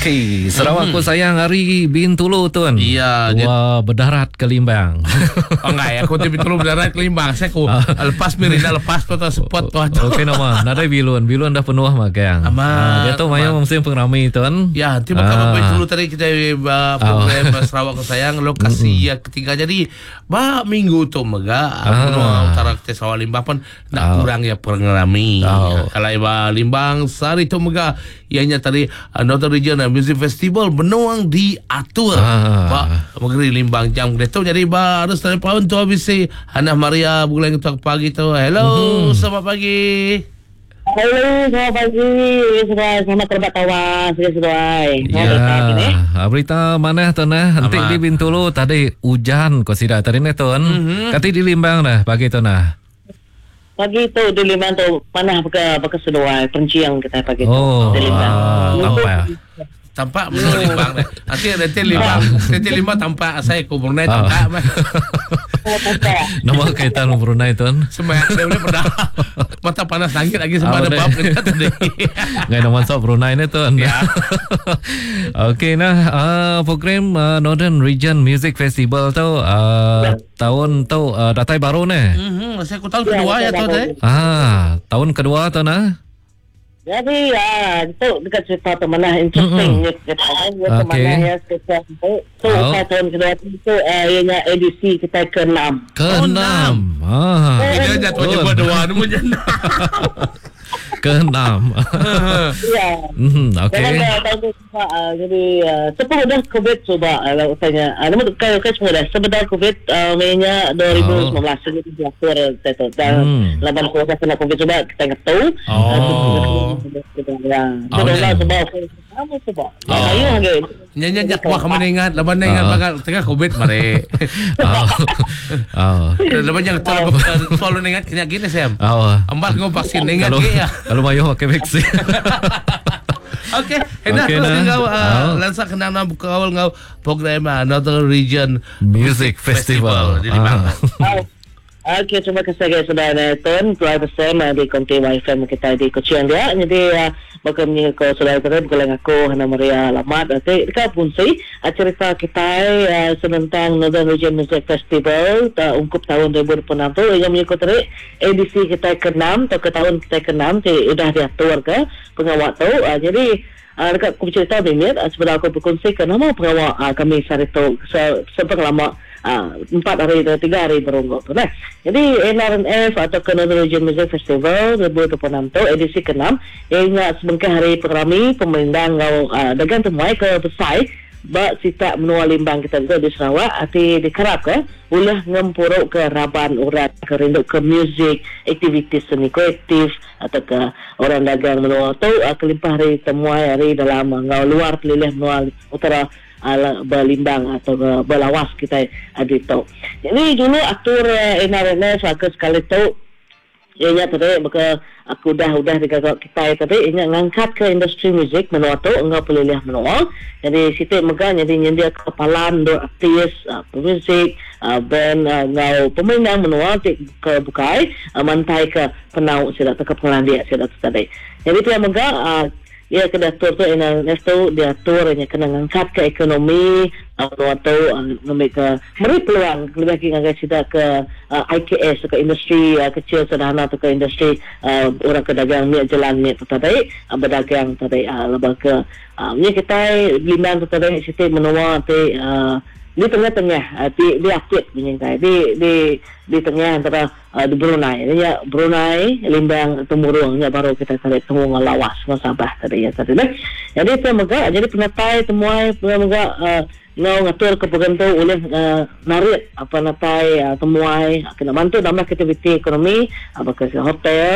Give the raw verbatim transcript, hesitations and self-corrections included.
Okey, Sarawak ko sayang hari Bintulu tuan. Iya, Dua berdarat ke Limbang. Oh enggak ya, aku tiba Bintulu berdarat ke Limbang. Saya ku lepas Mirina lepas tu tu spot tu. Okey nama, nada Bilun, Bilun dah penuh makang. Aman. Dia tu mayang musim pengrami tuan. Ya, tiba Ah. kamu Bintulu tadi kita uh, program oh. Sarawak ko sayang lokasi yang ketiga jadi ba minggu tu mega Ah. penuh utara kita Sarawak Limbang pun nak Oh. kurang ya pengrami. Oh. Kalau iba Limbang sehari tu mega ianya tadi uh, Northern Region uh, Music Festival benuang diatur. Ah. Ba magri Limbang jam gitu jadi ba harus telefon tu habis si Hana Maria bulan itu pagi tu. Hello, mm-hmm. Selamat pagi. Halo, selamat pagi. Sudah selamat terbat tawas. Sudah. Ya, berita mana tuan eh? Nanti di Bintulu tadi hujan kau sidak tadi ni tuan. Mm-hmm. Kati di Limbang dah pagi tuan nah. Pagi tu di Limbang tu panah pakai pakai sedoai penciang kita pagi tu. Oh, di Limbang. Tampak ya. Tampak menurut Limbang dah. Nanti nanti Limbang, nanti Limbang tampak saya ku Brunei tampak. Nama kaitan Brunei tuan. Semayang dia boleh pernah mata panas langit lagi sama ada bab kita tadi. Ngai nama sok Brunei ni tuan. Ya. Okey nah, uh, program uh, Northern Region Music Festival tu uh, tahun tu uh, datai baru ni. Mhm, saya ku tahun kedua ya tu tadi. Ah, tahun kedua tu nah. Jadi ya, itu dekat cerita tu mana interesting ni kita kan kita mana ya kita tu tu tahun kedua tu ianya edisi kita ke enam. Ke enam. Ah. Dia jatuh je berdua ni macam ke enam. Ya. Hmm, okey. Jadi cepat dah COVID coba kalau tanya. Namun kalau kan semua dah sebentar COVID mainnya dua ribu sembilan belas jadi diatur itu dan laban kuasa kena COVID coba kita ingat tahu. Oh. Ya. Sudah sebab kamu coba. Ayo lagi. Nyanyi nyak wah kamu ingat laban ingat bakal tengah COVID mari. Oh. Laban yang tu selalu ingat kena gini Sam. Oh. Ambar ngau vaksin ingat Kalau ya. kalau mayo pakai vaksin. Okey, hendak Okay, terus nah. ngau Oh. lansa kena nak buka awal ngau program uh, Northern Region Music Festival. di Limbang. Okey, terima kasih guys sudah nonton Drive bersama di Konti Y F M kita di Kuching dia. Jadi uh, bakal ni ko sudah terus bukan aku Hana Maria Lamat. Okey, kita pun si cerita kita uh, tentang Northern Region Music Festival ta ungkup tahun dua ribu dua puluh enam tu yang mengikuti edisi kita ke enam atau ke tahun kita ke enam tu sudah diatur ke pengawal tu. Uh, jadi Uh, dekat aku bercerita ni uh, sebenarnya aku berkongsikan nama pengawal uh, kami saat itu se- sepengalaman uh, empat hari atau tiga hari berungguk tu nah. Jadi N R N F atau Northern Region Music Festival dua ribu dua puluh enam tu edisi ke enam ianya sebengkah hari pengrami pemandang ngau uh, dagang temuai ke besai ba sita menua Limbang kita juga di Sarawak ati dikarap ke ulah ngempuruk ke raban urat ke rindu ke music aktiviti seni kolektif atau ke orang dagang menua tu uh, kelimpah hari temuai hari dalam ngau luar pelilih menua utara ala Balimbang atau uh, Balawas kita ada tu. Jadi dulu aktor uh, N R N F aku sekali tu ianya tadi maka aku dah udah digagak kita tadi ianya ngangkat ke industri muzik menua tu engau pelilih menua. Jadi situ mega jadi nyendia kepalan do artis uh, pemuzik uh, band uh, ngau pemain menua ti ke bukai uh, mantai ke penau sida ke pengandia sida tadi. Jadi dia mega uh, ya kena atur tu ina nesto dia atur nya kena ngangkat ke ekonomi menua tu ngambil ke meri peluang lebih lagi sida ke uh, I K S ke industri uh, kecil sederhana tu ke industri uh, orang kedagang ni jalan ni tu tadi uh, berdagang tadi uh, lebih ke uh, ni kita Limbang tu tadi situ menua tu uh, di tengah-tengah uh, di di aktif menyintai di di di tengah antara uh, di Brunei ini ya Brunei Limbang Temurung ya baru kita tarik temu ngelawas Sabah tadi ya tadi nah. Jadi itu mega jadi penatai temuai mega uh, ngau ngatur ke program tu oleh uh, narik apa natai uh, temuai kena bantu dalam aktiviti ekonomi apa ke hotel